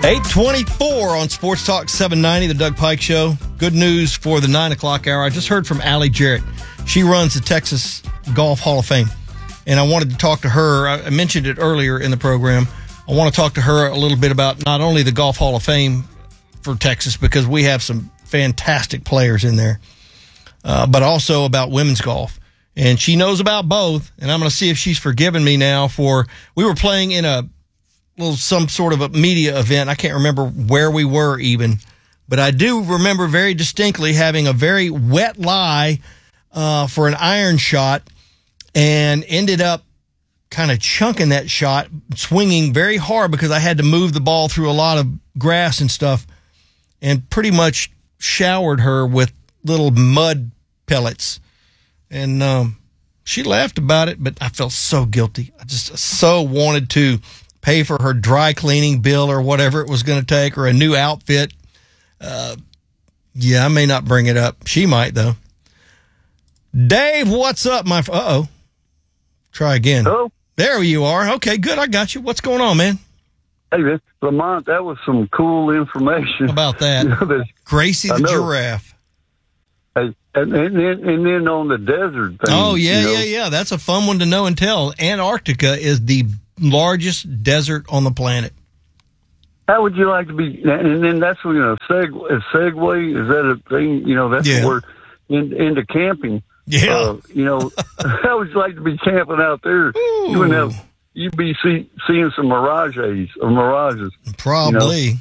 8:24 on Sports Talk 790, the Doug Pike Show. Good news for the 9 o'clock hour. I just heard from Allie Jarrett. She runs the Texas Golf Hall of Fame, and I wanted to talk to her. I mentioned it earlier in the program. I want to talk to her a little bit about not only the Golf Hall of Fame for Texas, because we have some fantastic players in there, but also about women's golf. And she knows about both, and I'm going to see if she's forgiven me now for, we were playing in some sort of a media event. I can't remember where we were even, but I do remember very distinctly having a very wet lie for an iron shot and ended up kind of chunking that shot, swinging very hard because I had to move the ball through a lot of grass and stuff, and pretty much showered her with little mud pellets. And she laughed about it, but I felt so guilty. I just so wanted to pay for her dry cleaning bill or whatever it was going to take, or a new outfit. Yeah, I may not bring it up. She might, though. Dave, what's up, my... Uh-oh. Try again. Hello? There you are. Okay, good. I got you. What's going on, man? Hey, man, Lamont, that was some cool information. How about that? Gracie the giraffe. Hey, and then on the desert thing. Oh, yeah. That's a fun one to know and tell. Antarctica is the largest desert on the planet. How would you like to be? And then that's Segway. Is that a thing? That's the word into camping. Yeah. How would you like to be camping out there? Ooh. You'd be seeing some mirages. Probably.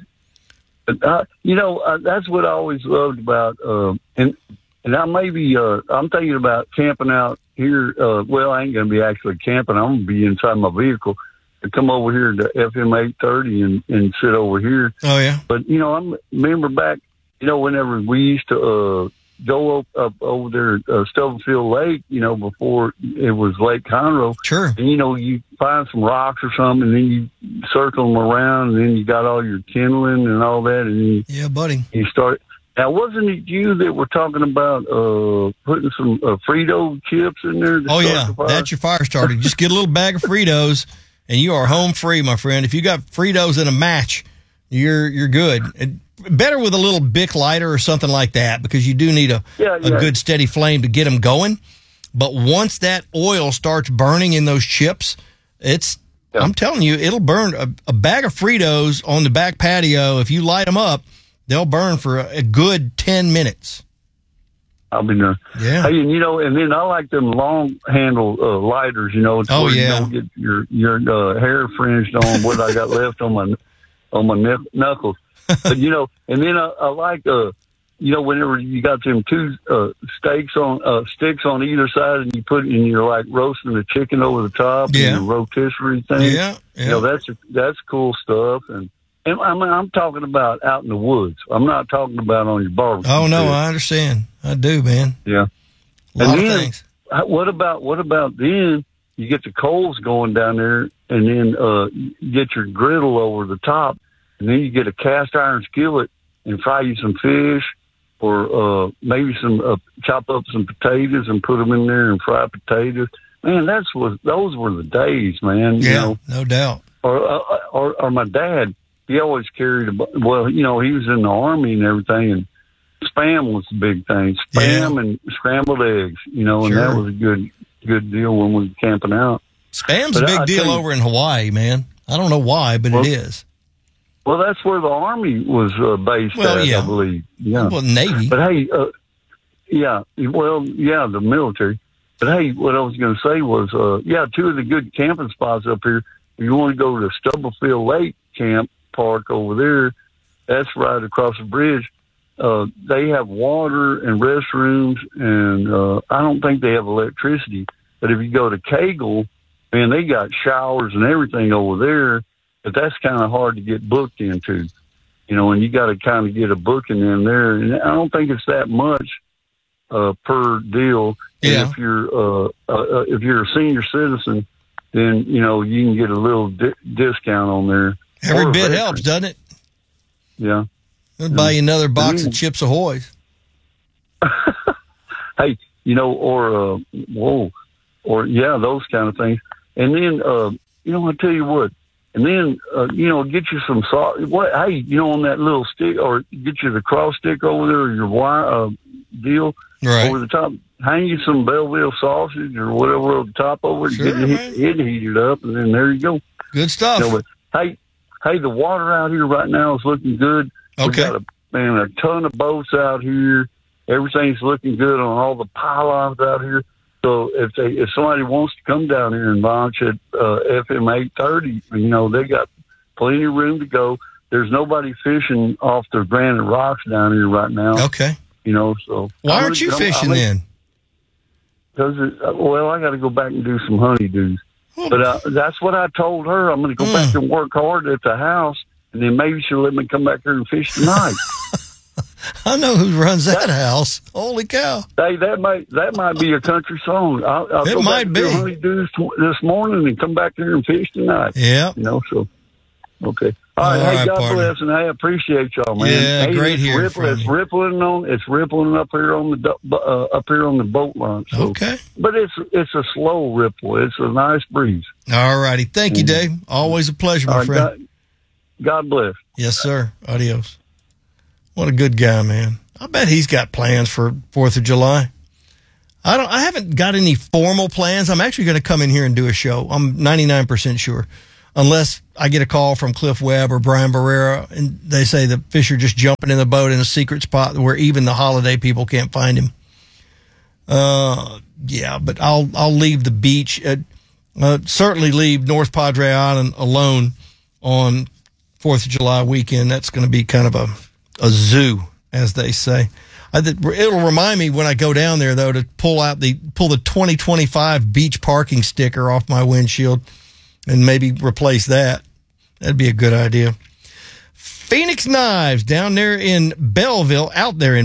That's what I always loved about. And I'm thinking about camping out here. Well, I ain't going to be actually camping. I'm going to be inside my vehicle and come over here to FM 830 and sit over here. Oh, yeah. But, I remember back, whenever we used to go up over there at Stubblefield Lake, before it was Lake Conroe. Sure. And, you find some rocks or something, and then you circle them around, and then you got all your kindling and all that. And yeah, buddy. You start... Now, wasn't it you that were talking about putting some Frito chips in there? Oh, yeah. That's your fire starter. Just get a little bag of Fritos, and you are home free, my friend. If you got Fritos in a match, you're good. Better with a little Bic lighter or something like that, because you do need a good steady flame to get them going. But once that oil starts burning in those chips, I'm telling you, it'll burn. A bag of Fritos on the back patio, if you light them up, they'll burn for a good 10 minutes. I'll be there. Yeah. Hey, and then I like them long handle lighters, you don't get your hair fringed on what I got left on my knuckles. But, and then I like, whenever you got them two sticks on either side, and you're like roasting the chicken over the top, and the rotisserie thing. Yeah. That's cool stuff. And I'm talking about out in the woods. I'm not talking about on your barbecue. Oh, no, I understand. I do, man. Yeah. A lot of things. What about then you get the coals going down there, and then you get your griddle over the top, and then you get a cast iron skillet and fry you some fish, or maybe chop up some potatoes and put them in there and fry potatoes. Man, those were the days, man. Yeah, no doubt. Or my dad, he always carried he was in the Army and everything, and Spam was the big thing. Spam and scrambled eggs, and that was a good deal when we were camping out. Spam's a big deal over in Hawaii, man. I don't know why, but it is. Well, that's where the Army was based at, I believe. Yeah. Well, Navy. But hey, the military. But hey, what I was going to say was, two of the good camping spots up here. If you want to go to Stubblefield Lake Camp Park over there, that's right across the bridge. They have water and restrooms, and I don't think they have electricity. But if you go to Cagle, man, they got showers and everything over there. But that's kind of hard to get booked into, and you got to kind of get a booking in there. And I don't think it's that much per deal. Yeah. And if you're a senior citizen, then you can get a little discount on there. Every bit helps, doesn't it? Yeah. I'll buy you another box of Chips Ahoy's. Hey, or those kind of things. And then I tell you what. And then, get you some salt. Hey, on that little stick, or get you the cross stick over there, or your wire deal over the top. Hang you some Belleville sausage or whatever over the top over it. Sure, get it heated up, and then there you go. Good stuff. But, hey, the water out here right now is looking good. Okay. We got a ton of boats out here. Everything's looking good on all the pylons out here. So if somebody wants to come down here and launch at FM 830, they got plenty of room to go. There's nobody fishing off the granite rocks down here right now. Okay. So why aren't you fishing then? Because I got to go back and do some honeydews. But that's what I told her. I'm going to go back and work hard at the house, and then maybe she'll let me come back here and fish tonight. I know who runs that house. Holy cow! Hey, that might be a country song. I'll go back and do honeydews this morning and come back here and fish tonight. Yeah. So okay. All right. Hey, God partner. Bless, and I appreciate y'all, man. Yeah, hey, great hearing from you. It's rippling up here on the boat launch. So. Okay. But it's a slow ripple. It's a nice breeze. All righty. Thank you, Dave. Always a pleasure, my friend. God bless. Yes, sir. Adios. What a good guy, man. I bet he's got plans for 4th of July. I haven't got any formal plans. I'm actually going to come in here and do a show. I'm 99% sure. Unless I get a call from Cliff Webb or Brian Barrera and they say the fish are just jumping in the boat in a secret spot where even the holiday people can't find him. But I'll leave the beach. Certainly leave North Padre Island alone on 4th of July weekend. That's going to be kind of a zoo, as they say. It'll remind me when I go down there, though, to pull the 2025 beach parking sticker off my windshield and maybe replace that. That'd be a good idea. Phoenix Knives down there in Belleville,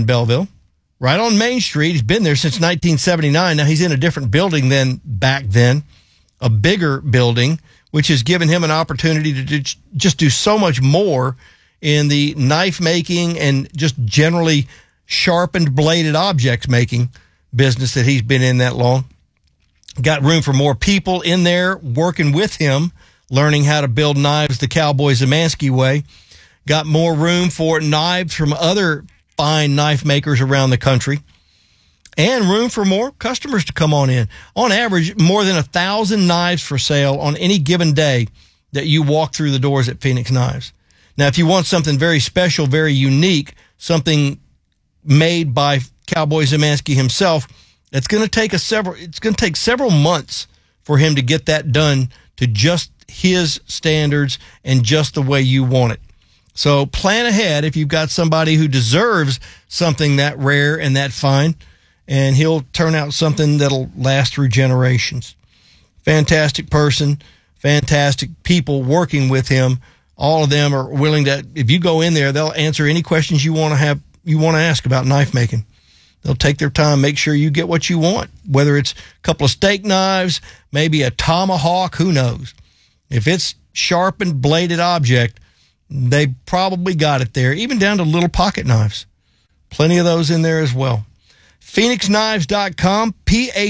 right on Main Street. He's been there since 1979. Now he's in a different building than back then, a bigger building, which has given him an opportunity to just do so much more in the knife making and just generally sharpened bladed objects making business that he's been in that long. Got room for more people in there working with him, learning how to build knives the Cowboy Zemansky way. Got more room for knives from other fine knife makers around the country. And room for more customers to come on in. On average, more than 1,000 knives for sale on any given day that you walk through the doors at Phoenix Knives. Now, if you want something very special, very unique, something made by Cowboy Zemansky himself, it's going to take several months for him to get that done to just his standards and just the way you want it. So plan ahead if you've got somebody who deserves something that rare and that fine, and he'll turn out something that'll last through generations. Fantastic person, fantastic people working with him. All of them are willing to, if you go in there, they'll answer any questions you want to ask about knife making. They'll take their time, make sure you get what you want, whether it's a couple of steak knives, maybe a tomahawk, who knows. If it's sharpened, bladed object, they probably got it there, even down to little pocket knives. Plenty of those in there as well. PhoenixKnives.com,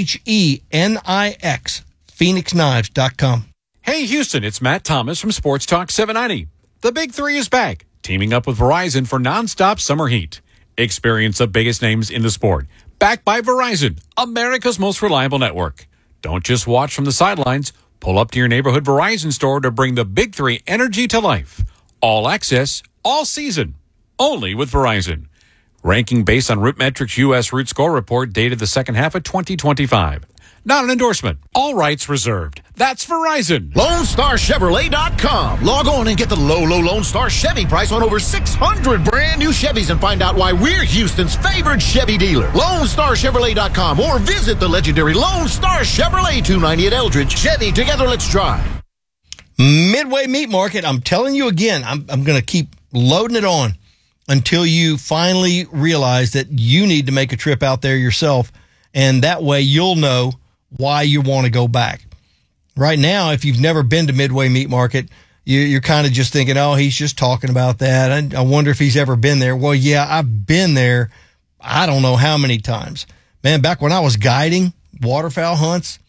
PHENIX, PhoenixKnives.com. Hey, Houston, it's Matt Thomas from Sports Talk 790. The Big Three is back, teaming up with Verizon for nonstop summer heat. Experience the biggest names in the sport, backed by Verizon, America's most reliable network. Don't just watch from the sidelines. Pull up to your neighborhood Verizon store to bring the Big Three energy to life. All access, all season, only with Verizon. Ranking based on RootMetrics U.S. Root Score Report dated the second half of 2025. Not an endorsement. All rights reserved. That's Verizon. LoneStarChevrolet.com. Log on and get the low Lone Star Chevy price on over 600 brand new Chevys and find out why we're Houston's favorite Chevy dealer. LoneStarChevrolet.com or visit the legendary Lone Star Chevrolet 290 at Eldridge. Chevy, together let's drive. Midway Meat Market, I'm telling you again, I'm going to keep loading it on until you finally realize that you need to make a trip out there yourself, and that way you'll know why you want to go back. Right now, if you've never been to Midway Meat Market, you're kind of just thinking, oh, he's just talking about that. I wonder if he's ever been there. Well, yeah, I've been there. I don't know how many times. Man, back when I was guiding waterfowl hunts,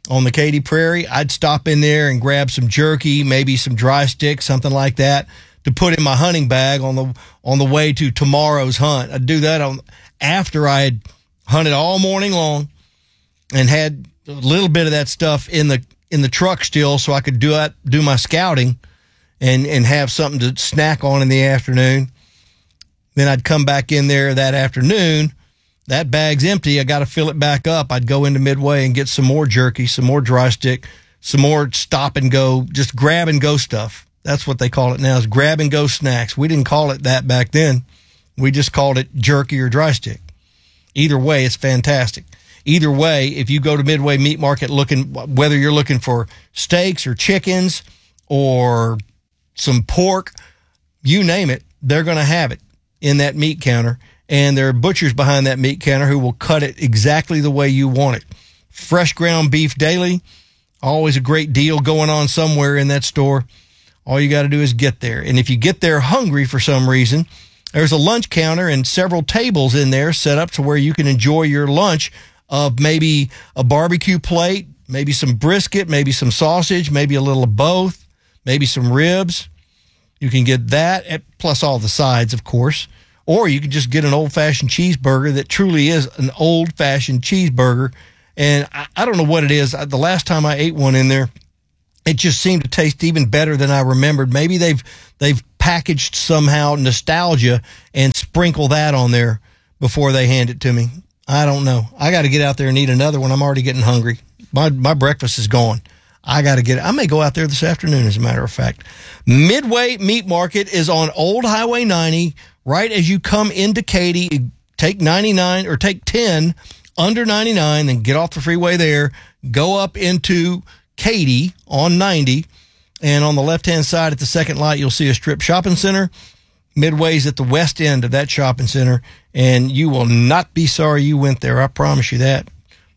on the Katy Prairie, I'd stop in there and grab some jerky, maybe some dry sticks, something like that, to put in my hunting bag on the way to tomorrow's hunt. I'd do that after I had hunted all morning long and had a little bit of that stuff in the truck still, so I could do my scouting and have something to snack on in the afternoon. Then I'd come back in there that afternoon. That bag's empty. I got to fill it back up. I'd go into Midway and get some more jerky, some more dry stick, some more stop and go, just grab and go stuff. That's what they call it now, is grab and go snacks. We didn't call it that back then. We just called it jerky or dry stick. Either way, it's fantastic. Either way, if you go to Midway Meat Market whether you're looking for steaks or chickens or some pork, you name it, they're going to have it in that meat counter. And there are butchers behind that meat counter who will cut it exactly the way you want it. Fresh ground beef daily, always a great deal going on somewhere in that store. All you got to do is get there. And if you get there hungry for some reason, there's a lunch counter and several tables in there set up to where you can enjoy your lunch of maybe a barbecue plate, maybe some brisket, maybe some sausage, maybe a little of both, maybe some ribs. You can get that, plus all the sides, of course. Or you can just get an old-fashioned cheeseburger that truly is an old-fashioned cheeseburger. And I don't know what it is. The last time I ate one in there, it just seemed to taste even better than I remembered. Maybe they've packaged somehow nostalgia and sprinkle that on there before they hand it to me. I don't know. I got to get out there and eat another one. I'm already getting hungry. My breakfast is gone. I got to get it. I may go out there this afternoon, as a matter of fact. Midway Meat Market is on Old Highway 90. Right as you come into Katy, take 99 or take 10 under 99, then get off the freeway there, go up into Katy on 90, and on the left-hand side at the second light, you'll see a strip shopping center. Midway's at the west end of that shopping center, and you will not be sorry you went there. I promise you that.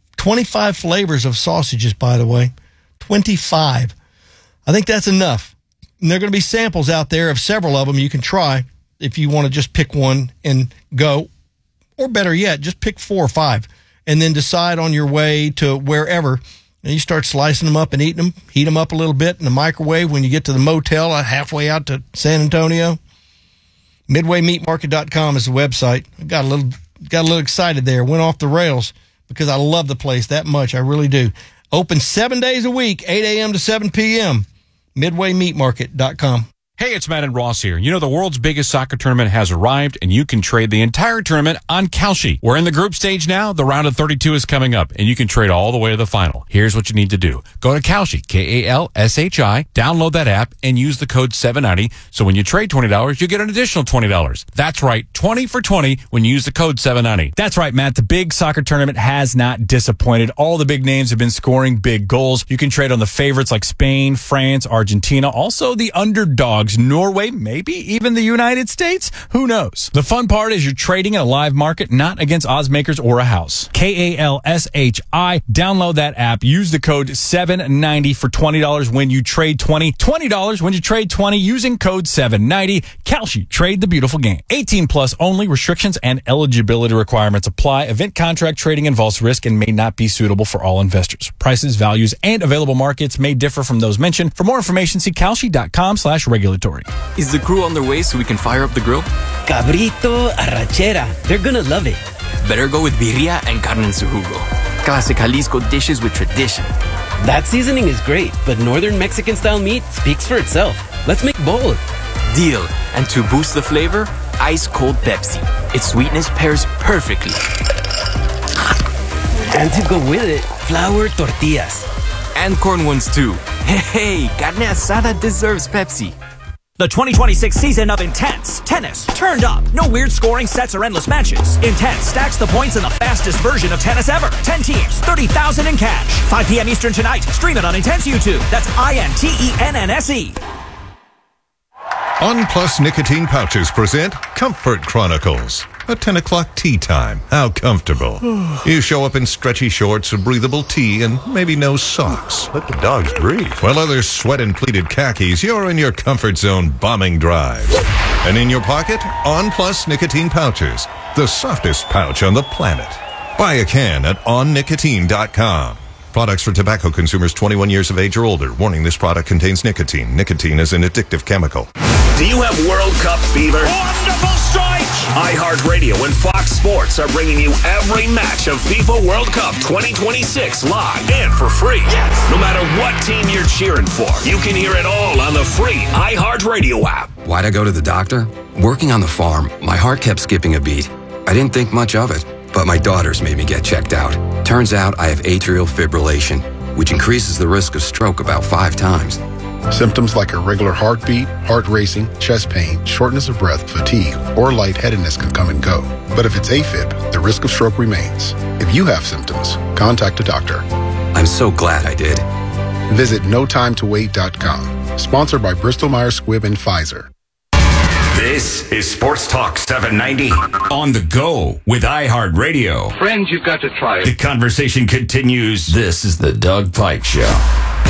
25 flavors of sausages, by the way. 25. I think that's enough. And there are going to be samples out there of several of them you can try if you want to just pick one and go. Or better yet, just pick 4 or 5 and then decide on your way to wherever. And you start slicing them up and eating them, heat them up a little bit in the microwave when you get to the motel halfway out to San Antonio. MidwayMeatMarket.com is the website. I got a little excited there, went off the rails because I love the place that much. I really do. Open 7 days a week, 8 a.m. to 7 p.m. MidwayMeatMarket.com. Hey, it's Matt and Ross here. You know, the world's biggest soccer tournament has arrived, and you can trade the entire tournament on Kalshi. We're in the group stage now. The round of 32 is coming up, and you can trade all the way to the final. Here's what you need to do. Go to Kalshi, Kalshi, download that app, and use the code 790. So when you trade $20, you get an additional $20. That's right, 20 for 20 when you use the code 790. That's right, Matt. The big soccer tournament has not disappointed. All the big names have been scoring big goals. You can trade on the favorites like Spain, France, Argentina, also the underdogs, Norway, maybe even the United States. Who knows? The fun part is you're trading in a live market, not against odds makers or a house. Kalshi. Download that app. Use the code 790 for $20 when you trade 20. $20 when you trade 20 using code 790. Kalshi. Trade the beautiful game. 18 plus only. Restrictions and eligibility requirements apply. Event contract trading involves risk and may not be suitable for all investors. Prices, values, and available markets may differ from those mentioned. For more information, see Kalshi.com/regulatory. Is the crew on their way so we can fire up the grill? Cabrito, arrachera. They're gonna love it. Better go with birria and carne en su jugo. Classic Jalisco dishes with tradition. That seasoning is great, but Northern Mexican-style meat speaks for itself. Let's make both. Deal. And to boost the flavor, ice-cold Pepsi. Its sweetness pairs perfectly. And to go with it, flour tortillas. And corn ones too. Hey, carne asada deserves Pepsi. The 2026 season of Intense Tennis turned up. No weird scoring sets or endless matches. Intense stacks the points in the fastest version of tennis ever. 10 teams, $30,000 in cash. 5 p.m. Eastern tonight. Stream it on Intense YouTube. That's INTENNSE. On Plus Nicotine Pouches present Comfort Chronicles. A 10 o'clock tea time. How comfortable. You show up in stretchy shorts, a breathable tee, and maybe no socks. Let the dogs breathe. While others sweat in pleated khakis, you're in your comfort zone bombing drives. And in your pocket, On Plus Nicotine Pouches. The softest pouch on the planet. Buy a can at onnicotine.com. Products for tobacco consumers 21 years of age or older. Warning, this product contains nicotine. Nicotine is an addictive chemical. Do you have World Cup fever? Wonderful strike! iHeartRadio and Fox Sports are bringing you every match of FIFA World Cup 2026 live and for free. Yes! No matter what team you're cheering for, you can hear it all on the free iHeartRadio app. Why'd I go to the doctor? Working on the farm, my heart kept skipping a beat. I didn't think much of it, but my daughters made me get checked out. Turns out I have atrial fibrillation, which increases the risk of stroke about 5 times. Symptoms like irregular heartbeat, heart racing, chest pain, shortness of breath, fatigue, or lightheadedness can come and go. But if it's AFib, the risk of stroke remains. If you have symptoms, contact a doctor. I'm so glad I did. Visit notimetowait.com. Sponsored by Bristol Myers Squibb and Pfizer. This is Sports Talk 790 on the go with iHeartRadio. Friends, you've got to try it. The conversation continues. This is the Doug Pike Show.